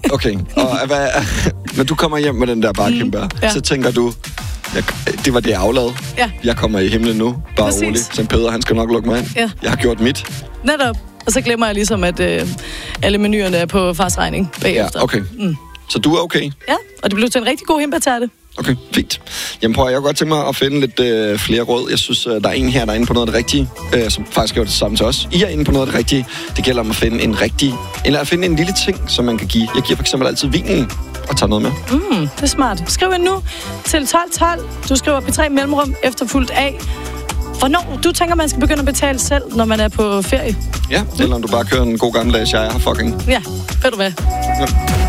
Okay, og når du kommer hjem med den der bakkembær, så tænker du, det var det, jeg aflavede. Ja. Jeg kommer i himlen nu, bare Præcis. roligt. Som Peder, han skal nok lukke mig ind. Ja. Jeg har gjort mit. Netop. Og så glemmer jeg ligesom, at alle menuerne er på fars regning bagefter. Ja, okay. Så du er okay? Ja, og det blev til en rigtig god hindbærtærte. Okay, fint. Jamen prøv at, jeg kunne godt tænke mig at finde lidt flere råd. Jeg synes, der er en her, der er inde på noget af det rigtige, som faktisk gjorde det samme til os. I er inde på noget af det rigtige. Det gælder om at finde at finde en lille ting, som man kan give. Jeg giver for eksempel altid vinen og tager noget med. Det er smart. Skriv ind nu til 1212. Du skriver P3 mellemrum efterfulgt af. Hvornår du tænker, man skal begynde at betale selv, når man er på ferie? Ja, eller om du bare kører en god gammeldags, jeg er her fucking. Ja, ved du hvad? Ja.